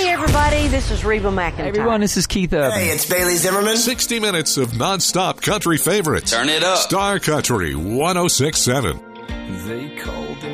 Hey, everybody, this is Reba McEntire. Hey, everyone, this is Keith Urban. Hey, it's Bailey Zimmerman. 60 minutes of nonstop country favorites. Turn it up. Star Country 106.7. They called him